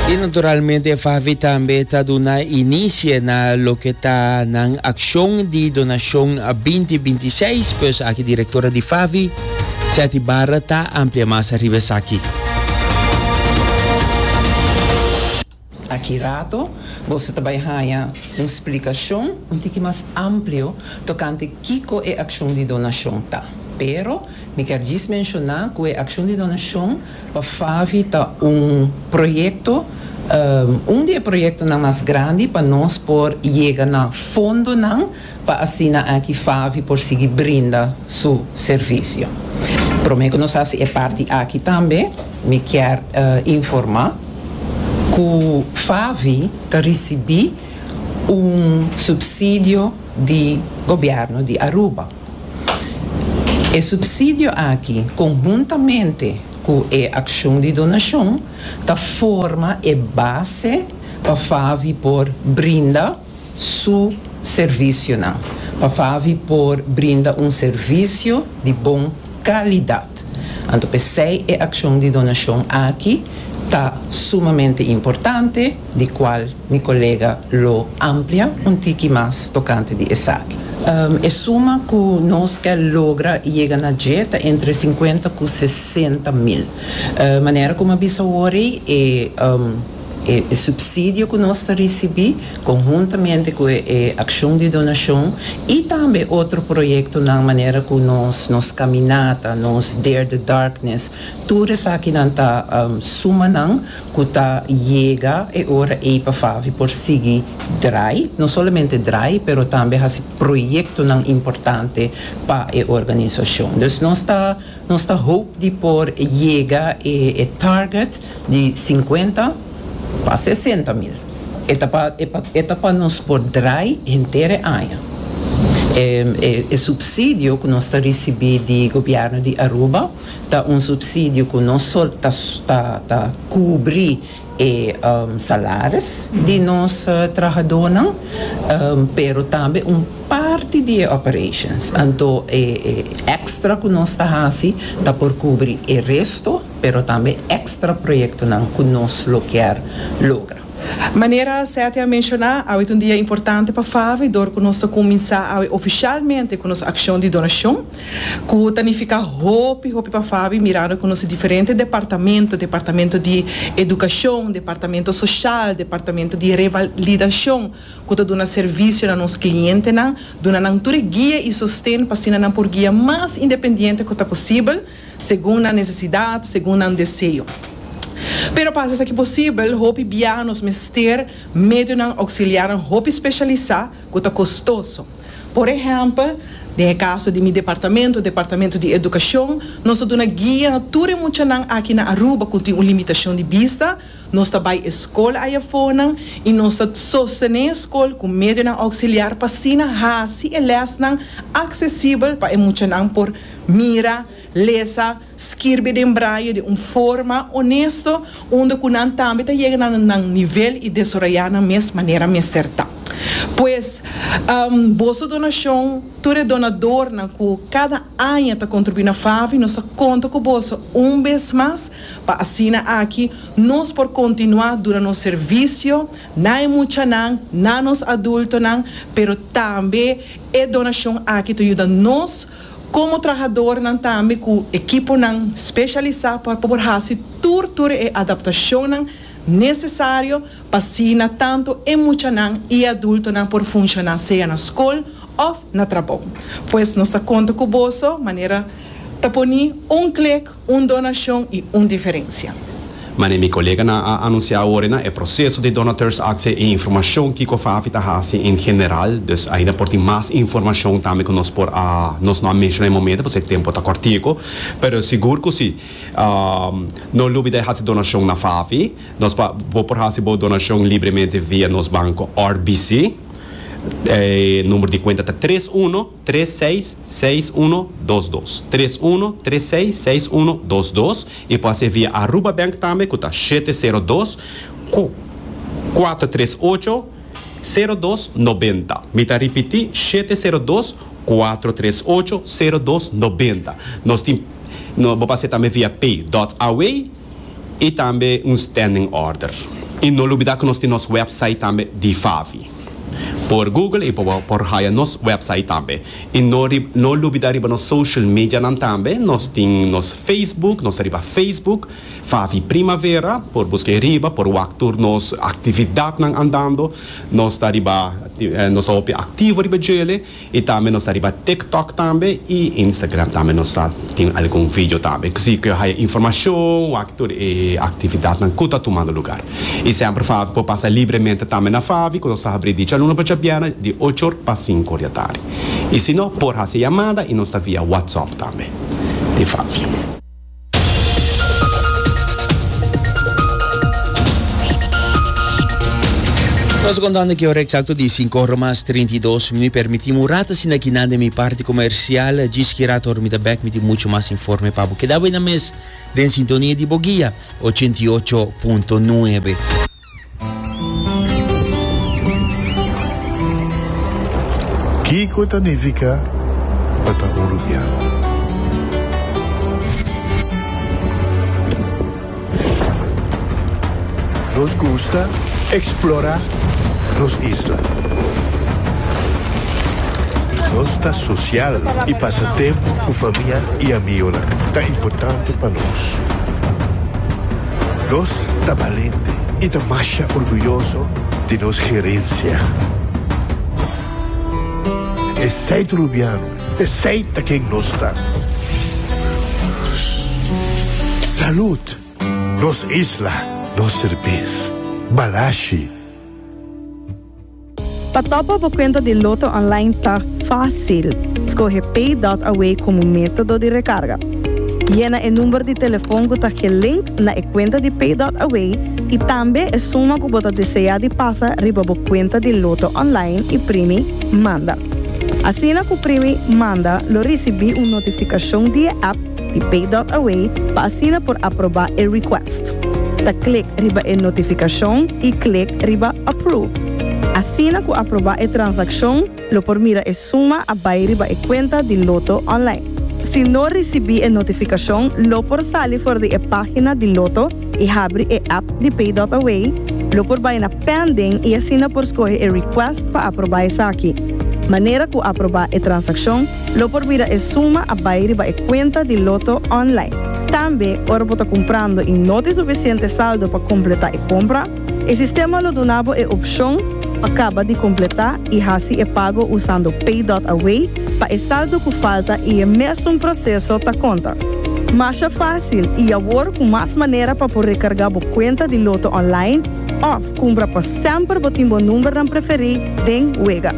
E naturalmente Favi também está dando início na lo que está na ação de donação 2026, pois aqui diretora de Favi, Seti Barra está amplia massa Rivesaki. Aqui rato, você também ganha uma explicação um pouco mais amplo tocante Kiko é ação de donação tá. Pero me quer mencionar que a ação de donação para Favi tá projeto dos projetos mais grande para nós por chegar na fundo não para assinar aqui Favi por seguir brinda seu serviço. Para mim que nós é parte aqui também me quer informar que Favi está recebendo subsídio de governo de Aruba. O subsídio aqui, conjuntamente com a ação de donação, da forma e base para Favi por brindar seu serviço não. Para Favi por brindar serviço de boa qualidade. Então, pensei a ação de donação aqui está sumamente importante, de qual meu colega lo amplia pouco mais tocante de essa. É suma que nós quer logra chegar na dieta entre 50 e 60 mil. Maneira como a Bissauori o subsídio que nós recebemos conjuntamente com a ação de donação e também outro projeto na maneira que nós caminhata, nós Dare the Darkness, tudo isso aqui não está suma não, que está chega e ora é para Favi por seguir dry, não somente dry, pero também esse projeto não importante para a organização. Então nós está hope de por chega e target de 50 para 60 mil. É para nós por dry inteira ano. O subsídio que nós recebemos do governo de Aruba é subsídio que não só está cobrir salários de nós trabalhadores, pero também parte de operations. Então, extra que nós está por cobrir o resto, pero também extra projeto que nós quer lograr. Maneira certa a mencionar, há um dia importante para Favi, dor que nós começar oficialmente com nossa ação de donação, que tanifica hope para Favi, mirando com nosso diferente departamento de educação, departamento social, departamento de revalidação, que está dando serviço a nossos clientes, dando toda guia e sustento para ser por guia mais independente que possível, segundo a necessidade, segundo o desejo. Pero para isso que possível, hope bianos mester meio não auxiliar hope especializar que está custoso. Por exemplo, no caso de meu departamento de educação, nós damos guia na tudo muito aqui na Aruba que tem uma limitação de vista, nós trabalhamos escola aí fora e nós sostenemos a escola com meio não auxiliar para sina hasi e lesnang acessível para muito não por mira lesa, escrever em braille de uma forma honesta, onde o nan também está chegando a nível e desenvolver na mesma maneira certa. Pois, bolsa donação, todo donador que cada ano está contribuindo a Favi, nós conta com o bolsa vez mais para assinar aqui, nós por continuar durante o serviço, não é muito não nos adultos, pero também é donação aqui que ajuda nós como trabalhador também com equipe especializada para fazer tudo e adaptação necessário para ensinar tanto emocional e adulto por funcionar seja na escola ou na trabalho. Pois nós conta com o bolso, maneira de pôr clique, donação e diferença. Mas minha colega anunciou agora o processo de donateurs access e informação que o Favi está em geral, então ainda por ter mais informação também que nós não mencionamos no momento, porque o tempo está curtico, mas seguro que sim, não dúvida fazer donação na Favi, nós podemos fazer donação livremente via nosso banco RBC, número de conta é 31366122 31366122 e pode ser via Aruba Bank também que está 702 438 0290. Me está repetir 702 438 0290. Nós vamos passar também via pay.away e também standing order. E não olvidar que nós temos nosso website também de Favi. Por Google e por nosso website também. E não olvidar riba nos social media também. Nós temos nosso Facebook, nós riba Facebook, Favi Primavera, por buscar riba, por actor nos atividade andando. Nós está riba, nós somos ativo riba gele. E também nós está riba TikTok também e Instagram também nós tem algum vídeo também. Assim que há informação, actor e atividade não custa tomando lugar. E sempre Favi pode passar livremente também na Favi, quando nós abrir de aluno para de 8 para 5 da tarde. E se não, por essa chamada e nós está via WhatsApp também. De Favi. Nós contando que ora exacto di 5 mais 32 minutos permitimos rata sina kinande mi parte comercial gischiarator mi da back mi di mucho más informe papo che da buena mes den sintonia di Bogia 88.9. Kiko Tanifica Patagorubiano. Nos gusta explorar los islas. Nos está social y pasatiempo con familia y amigos. Está importante para nos. Nos está valiente y está más orgulloso de nos gerencia. Es seito rubiano, es seita quien nos está. Salud, nos isla, nos cerveza, balashi. Patopa por conta de Loto Online tá fácil. Escolhe Pay.Away como método de recarga. Llena o número de telefone que está link na conta de Pay.Away e também a suma que você deseja de passar riba por conta de Loto Online e primi manda. Assim que o primi manda, lo recebi uma notificação de app de Pay.Away para assinar por aprovar o request. Ta clique riba a notificação e clique riba approve. Assim que aprovar a transação, lo por mira a suma a vai riba a conta de Loto Online. Se não recebi a notificação, lo por sair fora da página de Loto e abre a app de Pay.Away, lo por vai na pending e assina por escolher a request para aprovar isso aqui. Maneira que aprovar a transação, lo por mira a suma a vai riba a conta de Loto Online. Também, ora por comprando e não tem suficiente saldo para completar a compra, o sistema lo donava a opção acaba de completar e assim é pago usando Pay.Away para o saldo que falta e é mesmo processo da conta. Mais fácil e agora com mais maneira para poder recarregar a conta de Loto Online ou compra para sempre botar o número não preferir den wega.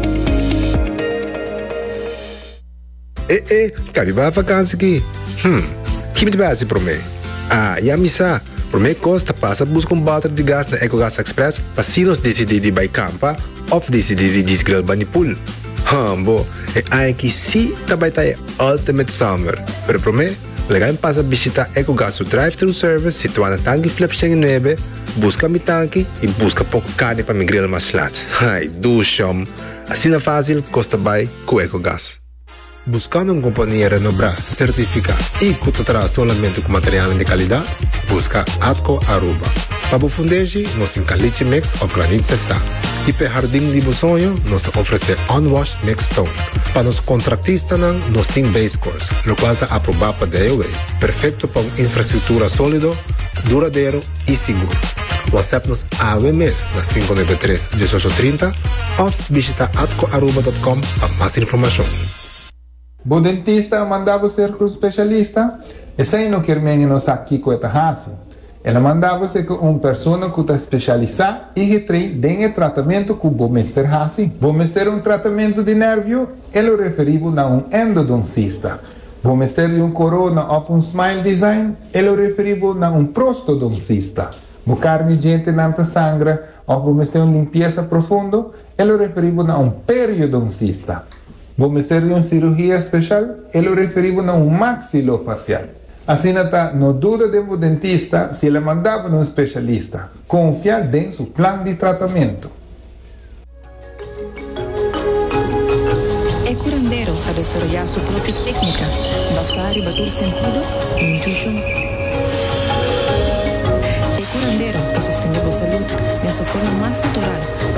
Cabe para a vacância aqui. Que me base para mim? Já me sabe. Por mim, Costa passa busca balde de gás na EcoGas Express para se nós decidir de ir campa ou decidir de desgrill banipul. Bom, é que se também está Ultimate Summer. Pero por mim, legal passa visitar EcoGas o drive-thru service situado na tanque Flip 9, busca mi tanque e busca pouco carne para me grill mais lat. Ai, ducham. Assim é fácil, Costa vai com EcoGas. Buscando uma companhia renombrada, certificada e que tratará somente com material de qualidade, busca Atco Aruba. Para o fundejo, nós temos caliche mix of granite sefta. E para o jardim de sonho, nós oferecemos unwashed mixed stone. Para os contratistas, nós temos base course, o qual está aprovado para DOA. Perfeito para uma infraestrutura sólida, duradouro e seguro. WhatsApp-nos AWMS na 593-1830 ou visita atcoaruba.com para mais informação. O dentista mandava ser com o especialista, e sem não quer menos aqui com a raça. Ela mandava ser com uma pessoa que está especializada e que tem o tratamento com o mestre raça. O mestre um tratamento de nervio, ele referiu a um endodoncista. O mestre de corona ou smile design, ele referiu a um prostodoncista. O carne gente não sangra ou o mestre de limpeza profunda, ele referiu a periodoncista. O mestre de cirurgia especial, ele referiu a maxilofacial. Assim, não dúvida de dentista se ele mandava um especialista. Confia em seu plano de tratamento. É curandeiro a desarrollar sua própria técnica, basada em bater sentido e intuição.